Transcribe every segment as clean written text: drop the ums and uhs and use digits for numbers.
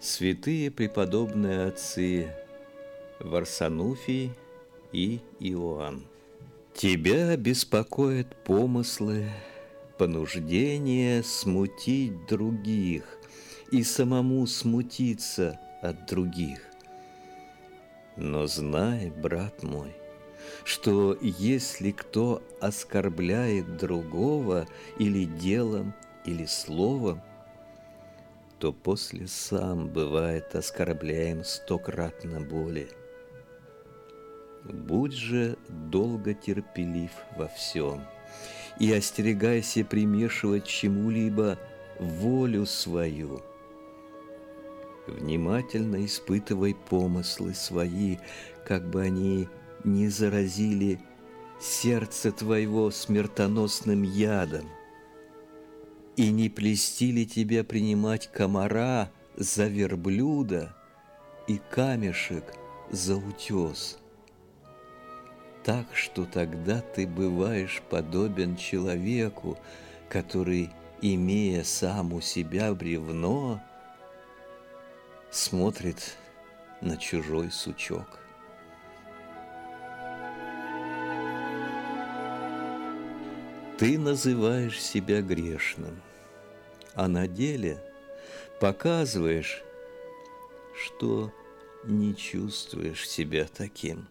Святые преподобные отцы Варсануфий и Иоанн. Тебя беспокоят помыслы, понуждение смутить других и самому смутиться от других. Но знай, брат мой, что если кто оскорбляет другого или делом, или словом, то после сам бывает оскорбляем 100-кратно более. Будь же долго терпелив во всем, и остерегайся примешивать чему-либо волю свою. Внимательно испытывай помыслы свои, как бы они не заразили сердце твоего смертоносным ядом, и не плести ли тебе принимать комара за верблюда и камешек за утес? Так что тогда ты бываешь подобен человеку, который, имея сам у себя бревно, смотрит на чужой сучок. Ты называешь себя грешным, а на деле показываешь, что не чувствуешь себя таким.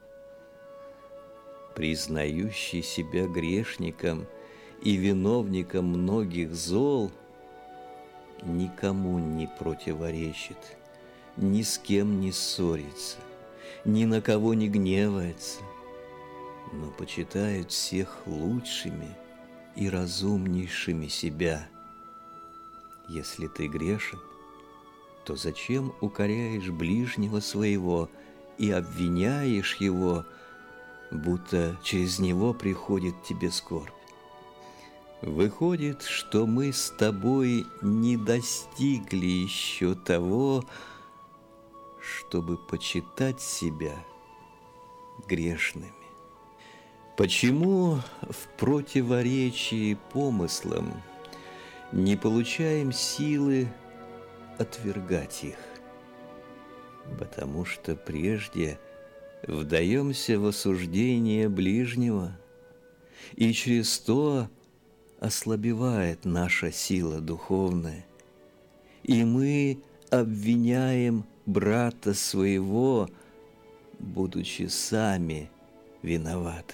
Признающий себя грешником и виновником многих зол никому не противоречит, ни с кем не ссорится, ни на кого не гневается, но почитает всех лучшими и разумнейшими себя. Если ты грешен, то зачем укоряешь ближнего своего и обвиняешь его, будто через него приходит тебе скорбь? Выходит, что мы с тобой не достигли еще того, чтобы почитать себя грешными. Почему в противоречии помыслам не получаем силы отвергать их? Потому что прежде вдаемся в осуждение ближнего, и через то ослабевает наша сила духовная, и мы обвиняем брата своего, будучи сами виноваты.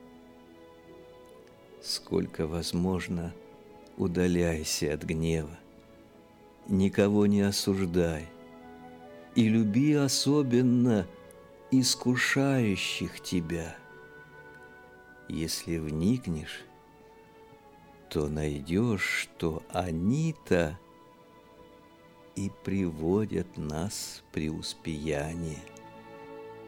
Сколько возможно, удаляйся от гнева, никого не осуждай, и люби особенно искушающих тебя. Если вникнешь, то найдешь, что они-то и приводят нас в преуспеяние.